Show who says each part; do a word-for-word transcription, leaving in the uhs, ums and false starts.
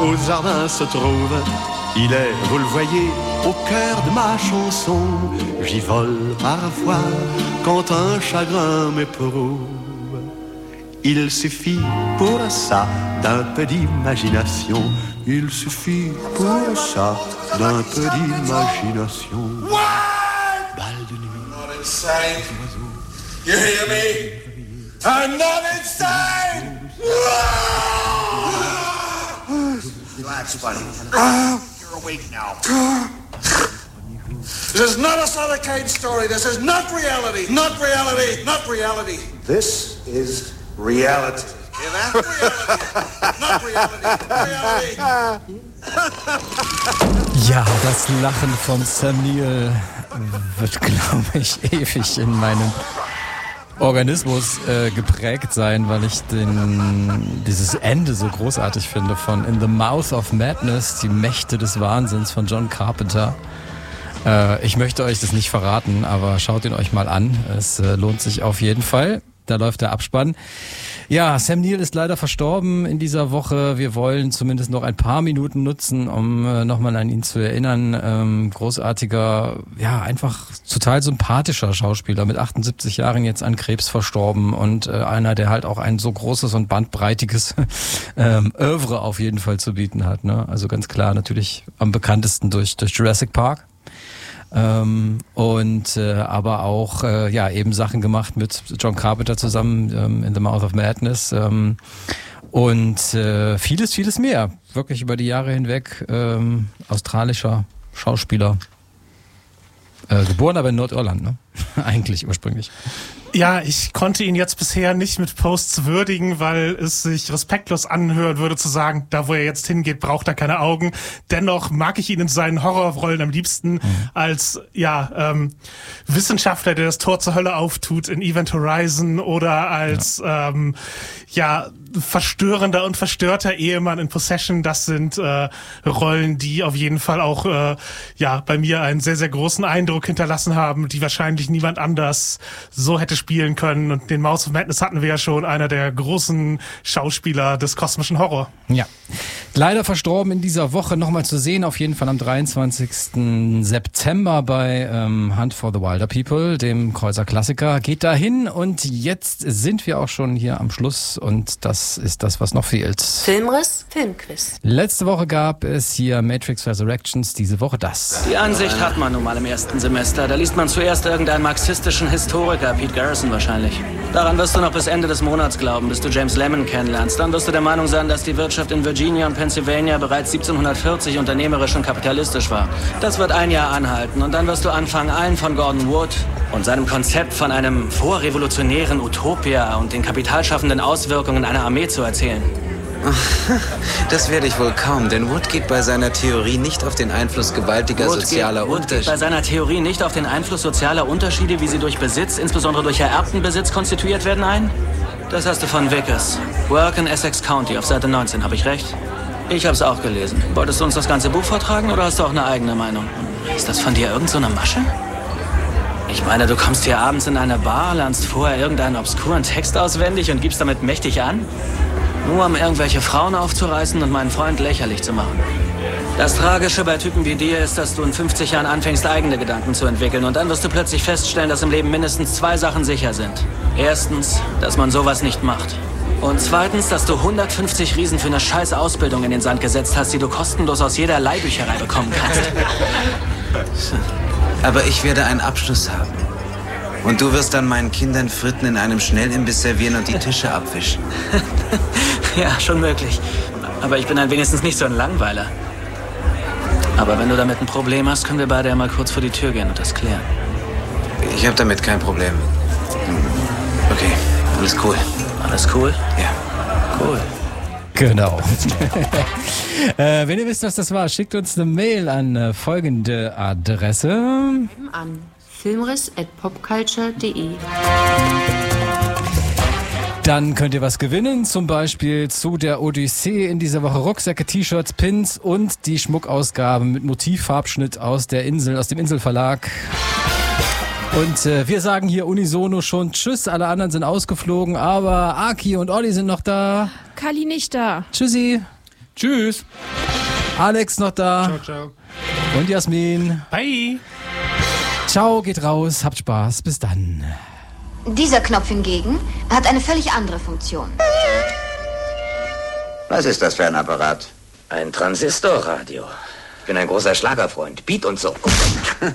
Speaker 1: au jardin se trouve. Il est, vous le voyez, au cœur de ma chanson. J'y vole parfois quand un chagrin m'éprouve. Il suffit pour ça d'un peu d'imagination. Il suffit pour ça d'un peu d'imagination.
Speaker 2: What?
Speaker 1: Balle de nuit.
Speaker 2: Not insane. You hear me? I'm not insane. Relax, buddy. You're awake now. This is not a Sutter Kane story. This is not reality. Not reality. Not reality. This is reality. Yeah, that's reality. Not reality. Reality.
Speaker 3: Ja, das Lachen von Sam Neill wird, glaube ich, ewig in meinem Organismus äh, geprägt sein, weil ich den, dieses Ende so großartig finde von In the Mouth of Madness, die Mächte des Wahnsinns von John Carpenter. Äh, ich möchte euch das nicht verraten, aber schaut ihn euch mal an. Es äh, lohnt sich auf jeden Fall. Da läuft der Abspann. Ja, Sam Neill ist leider verstorben in dieser Woche. Wir wollen zumindest noch ein paar Minuten nutzen, um äh, nochmal an ihn zu erinnern. Ähm, großartiger, ja, einfach total sympathischer Schauspieler, mit achtundsiebzig Jahren jetzt an Krebs verstorben und äh, einer, der halt auch ein so großes und bandbreitiges ähm, Oeuvre auf jeden Fall zu bieten hat. Ne? Also ganz klar natürlich am bekanntesten durch, durch Jurassic Park. Ähm, und äh, aber auch äh, ja eben Sachen gemacht mit John Carpenter zusammen, ähm, In the Mouth of Madness, ähm, und äh, vieles, vieles mehr. Wirklich über die Jahre hinweg ähm, australischer Schauspieler, äh, geboren aber in Nordirland, ne? Eigentlich ursprünglich.
Speaker 4: Ja, ich konnte ihn jetzt bisher nicht mit Posts würdigen, weil es sich respektlos anhören würde zu sagen, da wo er jetzt hingeht, braucht er keine Augen. Dennoch mag ich ihn in seinen Horrorrollen am liebsten mhm. als ja ähm, Wissenschaftler, der das Tor zur Hölle auftut in Event Horizon, oder als ja, ähm, ja verstörender und verstörter Ehemann in Possession. Das sind äh, Rollen, die auf jeden Fall auch äh, ja bei mir einen sehr, sehr großen Eindruck hinterlassen haben, die wahrscheinlich niemand anders so hätte spielen können. Und den Mouth of Madness hatten wir ja schon, einer der großen Schauspieler des kosmischen Horror.
Speaker 3: Ja, leider verstorben in dieser Woche, nochmal zu sehen, auf jeden Fall am dreiundzwanzigsten September bei ähm, Hunt for the Wilder People, dem Kreuzer Klassiker. Geht dahin, und jetzt sind wir auch schon hier am Schluss, und das ist das, was noch fehlt.
Speaker 5: Filmriss, Filmquiz.
Speaker 3: Letzte Woche gab es hier Matrix Resurrections, diese Woche das.
Speaker 6: Die Ansicht hat man nun mal im ersten Semester. Da liest man zuerst irgendeinen marxistischen Historiker, Pete Garrison wahrscheinlich. Daran wirst du noch bis Ende des Monats glauben, bis du James Lemon kennenlernst. Dann wirst du der Meinung sein, dass die Wirtschaft in Virginia und Pennsylvania bereits siebzehnhundertvierzig unternehmerisch und kapitalistisch war. Das wird ein Jahr anhalten, und dann wirst du anfangen, allen von Gordon Wood und seinem Konzept von einem vorrevolutionären Utopia und den kapitalschaffenden Auswirkungen einer Armee zu erzählen.
Speaker 7: Das werde ich wohl kaum, denn Wood geht bei seiner Theorie nicht auf den Einfluss gewaltiger
Speaker 6: Wood
Speaker 7: sozialer
Speaker 6: geht, Wood
Speaker 7: Unterschiede.
Speaker 6: geht bei seiner Theorie nicht auf den Einfluss sozialer Unterschiede, wie sie durch Besitz, insbesondere durch ererbten Besitz, konstituiert werden, ein? Das hast du von Vickers. Work in Essex County auf Seite neunzehn, habe ich recht? Ich habe es auch gelesen. Wolltest du uns das ganze Buch vortragen, oder hast du auch eine eigene Meinung? Ist das von dir irgend so eine Masche? Ich meine, du kommst hier abends in eine Bar, lernst vorher irgendeinen obskuren Text auswendig und gibst damit mächtig an? Nur um irgendwelche Frauen aufzureißen und meinen Freund lächerlich zu machen. Das Tragische bei Typen wie dir ist, dass du in fünfzig Jahren anfängst, eigene Gedanken zu entwickeln, und dann wirst du plötzlich feststellen, dass im Leben mindestens zwei Sachen sicher sind. Erstens, dass man sowas nicht macht. Und zweitens, dass du hundertfünfzig Riesen für eine scheiß Ausbildung in den Sand gesetzt hast, die du kostenlos aus jeder Leihbücherei bekommen kannst.
Speaker 7: Aber ich werde einen Abschluss haben. Und du wirst dann meinen Kindern Fritten in einem Schnellimbiss servieren und die Tische abwischen.
Speaker 6: Ja, schon möglich. Aber ich bin dann wenigstens nicht so ein Langweiler. Aber wenn du damit ein Problem hast, können wir beide ja mal kurz vor die Tür gehen und das klären.
Speaker 7: Ich habe damit kein Problem. Okay, alles cool.
Speaker 6: Alles cool?
Speaker 7: Ja.
Speaker 6: Cool.
Speaker 3: Genau. äh, wenn ihr wisst, was das war, schickt uns eine Mail an äh, folgende Adresse.
Speaker 5: An filmriss at popculture punkt de.
Speaker 3: Dann könnt ihr was gewinnen, zum Beispiel zu der Odyssee in dieser Woche Rucksäcke, T-Shirts, Pins und die Schmuckausgabe mit Motivfarbschnitt aus der Insel, aus dem Inselverlag. Und äh, wir sagen hier unisono schon Tschüss, alle anderen sind ausgeflogen, aber Aki und Olli sind noch da.
Speaker 8: Kali nicht da.
Speaker 3: Tschüssi. Tschüss. Alex noch da.
Speaker 4: Ciao, ciao.
Speaker 3: Und Jasmin.
Speaker 4: Bye.
Speaker 3: Ciao, geht raus, habt Spaß, bis dann.
Speaker 8: Dieser Knopf hingegen hat eine völlig andere Funktion.
Speaker 9: Was ist das für ein Apparat?
Speaker 10: Ein Transistorradio. Ich bin ein großer Schlagerfreund. Beat und so.